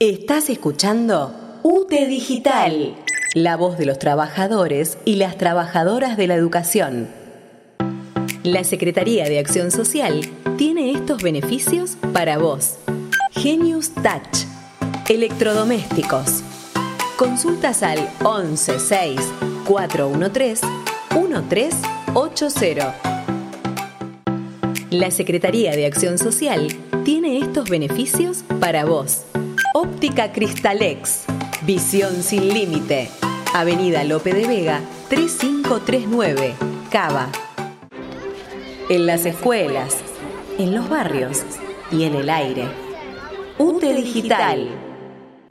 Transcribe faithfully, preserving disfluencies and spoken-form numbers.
Estás escuchando U T E Digital, la voz de los trabajadores y las trabajadoras de la educación. La Secretaría de Acción Social tiene estos beneficios para vos. Genius Touch, electrodomésticos. Consultas al once seis cuatro uno tres uno tres ocho cero. La Secretaría de Acción Social tiene estos beneficios para vos. Óptica Cristalex, visión sin límite. Avenida Lope de Vega, tres cinco tres nueve, Cava. En las escuelas, en los barrios y en el aire. U T E Digital.